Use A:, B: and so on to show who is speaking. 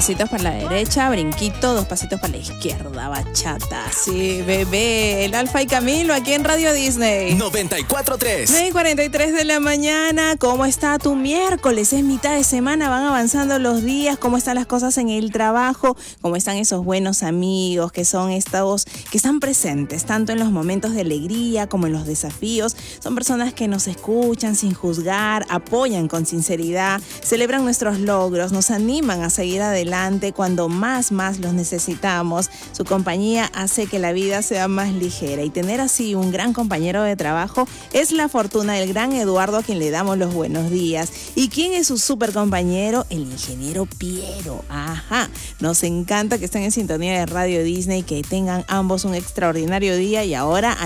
A: pasitos para la derecha, brinquito, 2 pasitos para la izquierda, bachata. Sí, bebé. El Alfa y Camilo aquí en Radio Disney.
B: 94.3.
A: 9:43 de la mañana. ¿Cómo está tu miércoles? Es mitad de semana, van avanzando los días. ¿Cómo están las cosas en el trabajo? ¿Cómo están esos buenos amigos que son estos que están presentes tanto en los momentos de alegría como en los desafíos? Son personas que nos escuchan sin juzgar, apoyan con sinceridad, celebran nuestros logros, nos animan a seguir adelante cuando más los necesitamos. Su compañía hace que la vida sea más ligera y tener así un gran compañero de trabajo es la fortuna del gran Eduardo, a quien le damos los buenos días. ¿Y quién es su super compañero? El ingeniero Piero. Ajá, nos encanta que estén en sintonía de Radio Disney, que tengan ambos un extraordinario día y ahora